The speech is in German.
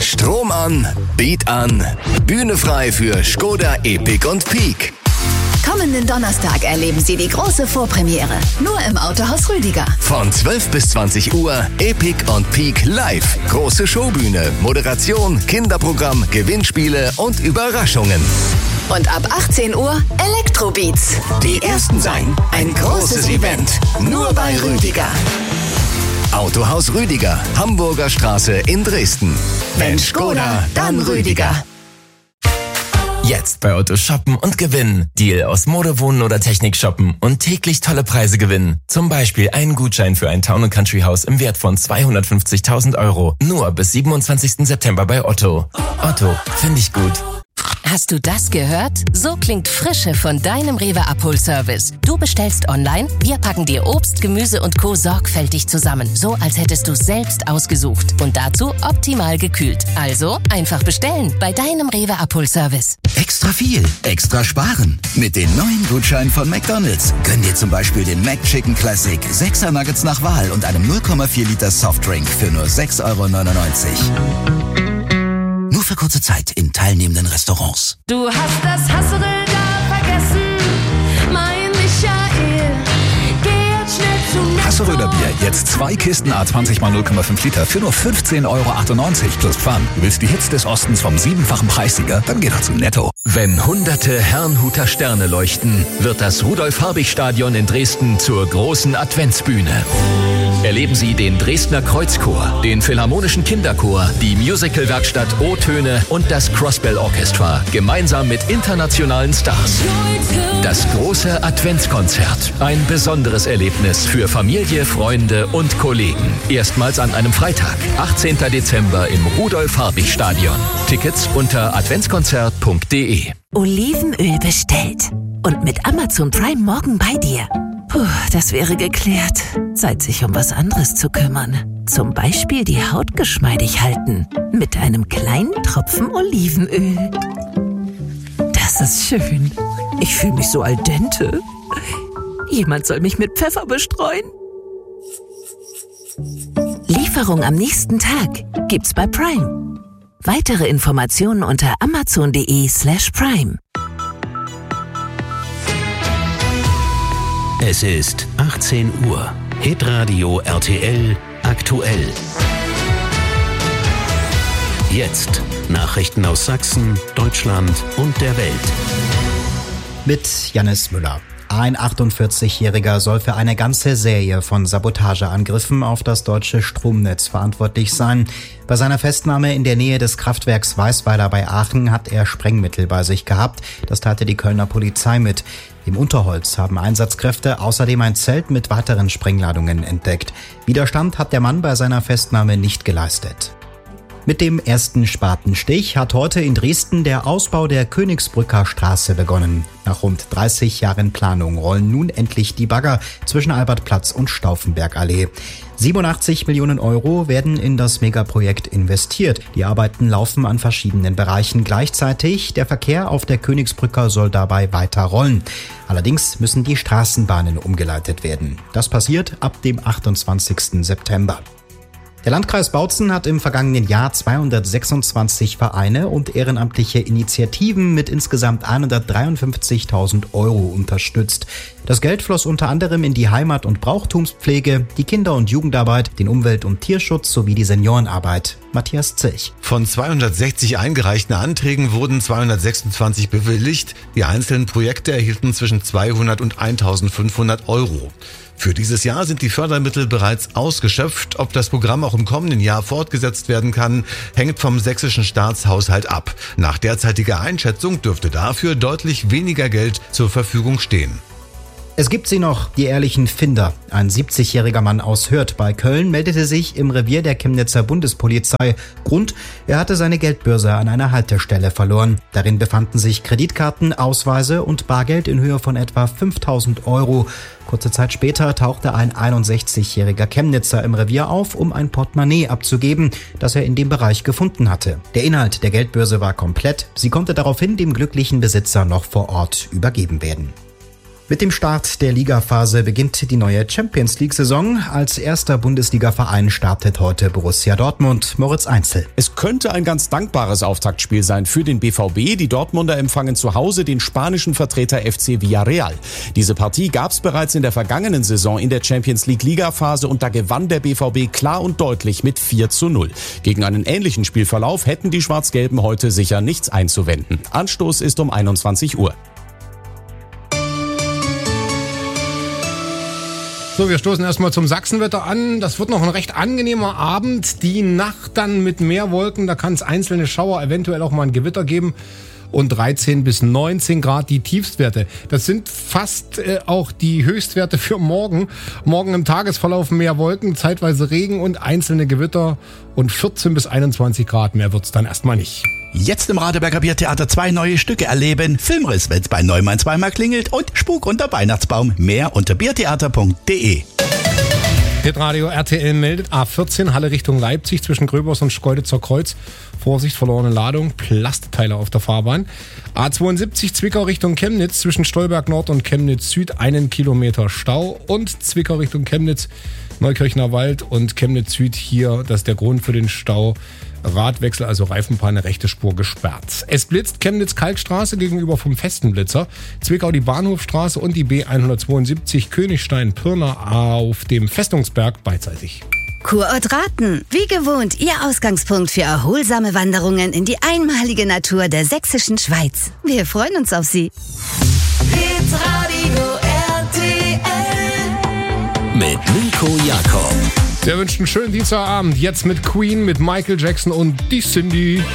Strom an, Beat an, Bühne frei für Škoda, Epiq und Peak. Kommenden Donnerstag erleben Sie die große Vorpremiere. Nur im Autohaus Rüdiger. Von 12 bis 20 Uhr Epiq und Peak live. Große Showbühne, Moderation, Kinderprogramm, Gewinnspiele und Überraschungen. Und ab 18 Uhr Elektrobeats. Die ersten sein. Ein großes Event. Nur bei Rüdiger. Autohaus Rüdiger, Hamburger Straße in Dresden. Wenn Škoda, dann Rüdiger. Jetzt bei Otto shoppen und gewinnen. Deal aus Mode, Wohnen oder Technik shoppen und täglich tolle Preise gewinnen. Zum Beispiel einen Gutschein für ein Town & Country Haus im Wert von 250.000 €. Nur bis 27. September bei Otto. Otto, finde ich gut. Hast du das gehört? So klingt Frische von deinem Rewe Abholservice. Du bestellst online, wir packen dir Obst, Gemüse und Co. sorgfältig zusammen. So, als hättest du es selbst ausgesucht. Und dazu optimal gekühlt. Also einfach bestellen bei deinem Rewe Abholservice. Extra viel, extra sparen. Mit den neuen Gutscheinen von McDonald's. Gönn dir zum Beispiel den McChicken Classic, 6er Nuggets nach Wahl und einem 0,4 Liter Softdrink für nur 6,99 €. Nur für kurze Zeit in teilnehmenden Restaurants. Du hast das Hasseröder vergessen, mein Michael. Geh jetzt schnell zu Netto. Hasseröder Bier, jetzt 2 Kisten A20 x 0,5 Liter für nur 15,98 € plus Pfand. Du willst die Hits des Ostens vom 7-fachen Preissieger? Dann geh doch zu Netto. Wenn hunderte Herrnhuter Sterne leuchten, wird das Rudolf-Habich-Stadion in Dresden zur großen Adventsbühne. Erleben Sie den Dresdner Kreuzchor, den Philharmonischen Kinderchor, die Musical-Werkstatt O-Töne und das Crossbell Orchestra gemeinsam mit internationalen Stars. Das große Adventskonzert, ein besonderes Erlebnis für Familie, Freunde und Kollegen. Erstmals an einem Freitag, 18. Dezember im Rudolf-Habich-Stadion. Tickets unter adventskonzert.de. Olivenöl bestellt und mit Amazon Prime morgen bei dir. Puh, das wäre geklärt. Zeit, sich um was anderes zu kümmern. Zum Beispiel die Haut geschmeidig halten. Mit einem kleinen Tropfen Olivenöl. Das ist schön. Ich fühle mich so al dente. Jemand soll mich mit Pfeffer bestreuen. Lieferung am nächsten Tag gibt's bei Prime. Weitere Informationen unter amazon.de/prime. Es ist 18 Uhr. Hitradio RTL aktuell. Jetzt Nachrichten aus Sachsen, Deutschland und der Welt. Mit Jannis Müller. Ein 48-Jähriger soll für eine ganze Serie von Sabotageangriffen auf das deutsche Stromnetz verantwortlich sein. Bei seiner Festnahme in der Nähe des Kraftwerks Weißweiler bei Aachen hat er Sprengmittel bei sich gehabt. Das teilte die Kölner Polizei mit. Im Unterholz haben Einsatzkräfte außerdem ein Zelt mit weiteren Sprengladungen entdeckt. Widerstand hat der Mann bei seiner Festnahme nicht geleistet. Mit dem ersten Spatenstich hat heute in Dresden der Ausbau der Königsbrücker Straße begonnen. Nach rund 30 Jahren Planung rollen nun endlich die Bagger zwischen Albertplatz und Stauffenbergallee. 87 Millionen € werden in das Megaprojekt investiert. Die Arbeiten laufen an verschiedenen Bereichen gleichzeitig. Der Verkehr auf der Königsbrücke soll dabei weiter rollen. Allerdings müssen die Straßenbahnen umgeleitet werden. Das passiert ab dem 28. September. Der Landkreis Bautzen hat im vergangenen Jahr 226 Vereine und ehrenamtliche Initiativen mit insgesamt 153.000 € unterstützt. Das Geld floss unter anderem in die Heimat- und Brauchtumspflege, die Kinder- und Jugendarbeit, den Umwelt- und Tierschutz sowie die Seniorenarbeit. Matthias Zilch. Von 260 eingereichten Anträgen wurden 226 bewilligt. Die einzelnen Projekte erhielten zwischen 200 und 1.500 €. Für dieses Jahr sind die Fördermittel bereits ausgeschöpft. Ob das Programm auch im kommenden Jahr fortgesetzt werden kann, hängt vom sächsischen Staatshaushalt ab. Nach derzeitiger Einschätzung dürfte dafür deutlich weniger Geld zur Verfügung stehen. Es gibt sie noch, die ehrlichen Finder. Ein 70-jähriger Mann aus Hürth bei Köln meldete sich im Revier der Chemnitzer Bundespolizei. Grund: Er hatte seine Geldbörse an einer Haltestelle verloren. Darin befanden sich Kreditkarten, Ausweise und Bargeld in Höhe von etwa 5.000 €. Kurze Zeit später tauchte ein 61-jähriger Chemnitzer im Revier auf, um ein Portemonnaie abzugeben, das er in dem Bereich gefunden hatte. Der Inhalt der Geldbörse war komplett. Sie konnte daraufhin dem glücklichen Besitzer noch vor Ort übergeben werden. Mit dem Start der Ligaphase beginnt die neue Champions-League-Saison. Als erster Bundesliga-Verein startet heute Borussia Dortmund. Moritz Einzel. Es könnte ein ganz dankbares Auftaktspiel sein für den BVB. Die Dortmunder empfangen zu Hause den spanischen Vertreter FC Villarreal. Diese Partie gab es bereits in der vergangenen Saison in der Champions-League-Ligaphase und da gewann der BVB klar und deutlich mit 4:0. Gegen einen ähnlichen Spielverlauf hätten die Schwarz-Gelben heute sicher nichts einzuwenden. Anstoß ist um 21 Uhr. So, wir stoßen erstmal zum Sachsenwetter an. Das wird noch ein recht angenehmer Abend. Die Nacht dann mit mehr Wolken, da kann es einzelne Schauer, eventuell auch mal ein Gewitter geben. Und 13 bis 19 Grad die Tiefstwerte. Das sind fast auch die Höchstwerte für morgen. Morgen im Tagesverlauf mehr Wolken, zeitweise Regen und einzelne Gewitter. Und 14 bis 21 Grad, mehr wird's dann erstmal nicht. Jetzt im Radeberger Biertheater 2 neue Stücke erleben. Filmriss, wenn's bei Neumann zweimal klingelt und Spuk unter Weihnachtsbaum. Mehr unter biertheater.de. Hitradio RTL meldet A14 Halle Richtung Leipzig zwischen Gröbers und Schkeuditzer Kreuz. Vorsicht, verlorene Ladung, Plastteile auf der Fahrbahn. A72 Zwickau Richtung Chemnitz zwischen Stolberg Nord und Chemnitz Süd 1 Kilometer Stau. Und Zwickau Richtung Chemnitz, Neukirchner Wald und Chemnitz Süd hier, das ist der Grund für den Stau. Radwechsel, also Reifenpanne, rechte Spur gesperrt. Es blitzt Chemnitz-Kalkstraße gegenüber vom festen Blitzer. Zwickau die Bahnhofstraße und die B172 Königstein-Pirna auf dem Festungsberg beidseitig. Kurort Raten. Wie gewohnt, Ihr Ausgangspunkt für erholsame Wanderungen in die einmalige Natur der sächsischen Schweiz. Wir freuen uns auf Sie. Hitradio RTL mit Nico Jakob. Der wünscht einen schönen Dienstagabend. Jetzt mit Queen, mit Michael Jackson und die Cindy.